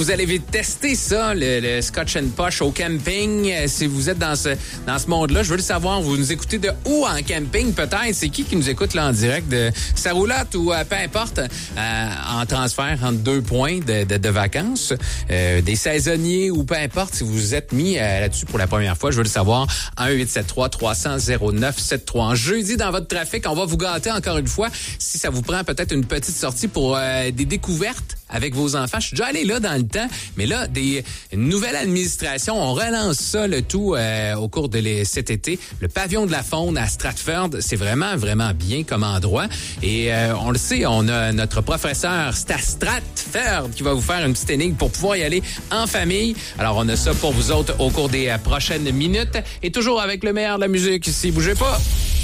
Vous allez tester ça, le Scotch and Posh au camping. Si vous êtes dans ce monde-là, je veux le savoir. Vous nous écoutez de où en camping peut-être? C'est qui nous écoute là en direct de sa roulotte ou peu importe, en transfert entre 2 points de vacances, des saisonniers ou peu importe. Si vous vous êtes mis là-dessus pour la première fois, je veux le savoir. 1-873-300-0973. Jeudi dans votre trafic, on va vous gâter encore une fois. Si ça vous prend peut-être une petite sortie pour des découvertes avec vos enfants. Je suis déjà allé là dans le temps, mais là, une nouvelle administration, on relance ça le tout au cours de cet été. Le pavillon de la faune à Stratford, c'est vraiment, vraiment bien comme endroit. Et on le sait, on a notre professeur Stratford qui va vous faire une petite énigme pour pouvoir y aller en famille. Alors, on a ça pour vous autres au cours des prochaines minutes. Et toujours avec le meilleur de la musique ici. Bougez pas!